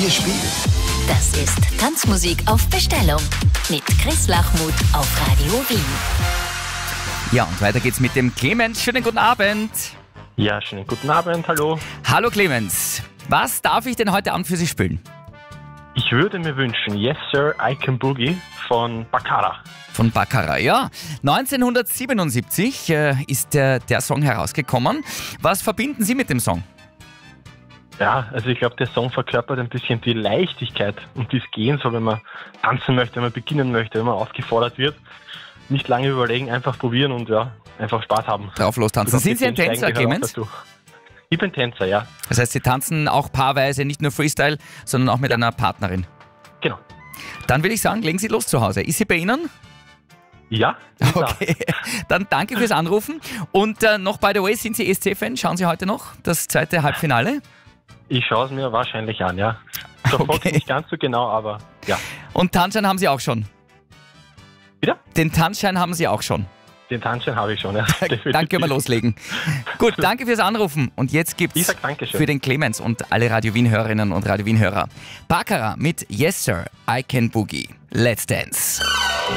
Wir spielen. Das ist Tanzmusik auf Bestellung mit Chris Lachmuth auf Radio Wien. Ja, und weiter geht's mit dem Clemens. Schönen guten Abend. Ja, schönen guten Abend, hallo. Hallo Clemens. Was darf ich denn heute Abend für Sie spielen? Ich würde mir wünschen, Yes Sir, I Can Boogie von Baccara. Von Baccara, ja. 1977 ist der Song herausgekommen. Was verbinden Sie mit dem Song? Ja, also ich glaube, der Song verkörpert ein bisschen die Leichtigkeit und das Gehen, so wenn man tanzen möchte, wenn man beginnen möchte, wenn man aufgefordert wird. Nicht lange überlegen, einfach probieren und ja, einfach Spaß haben. Drauf los tanzen. Sind Sie ein Tänzer, Clemens? Ich bin Tänzer, ja. Das heißt, Sie tanzen auch paarweise, nicht nur Freestyle, sondern auch mit einer Partnerin. Genau. Dann würde ich sagen, legen Sie los zu Hause. Ist sie bei Ihnen? Ja. Okay, dann danke fürs Anrufen. Und noch, by the way, sind Sie ESC-Fan? Schauen Sie heute noch das zweite Halbfinale? Ich schaue es mir wahrscheinlich an, ja. Verfolgt nicht ganz so genau, aber ja. Und Tanzschein haben Sie auch schon? Wieder? Den Tanzschein haben Sie auch schon? Den Tanzschein habe ich schon, ja. Dann können wir loslegen. Gut, danke fürs Anrufen. Und jetzt gibt's für den Clemens und alle Radio Wien-Hörerinnen und Radio Wien-Hörer Baccara mit Yes Sir, I Can Boogie. Let's Dance.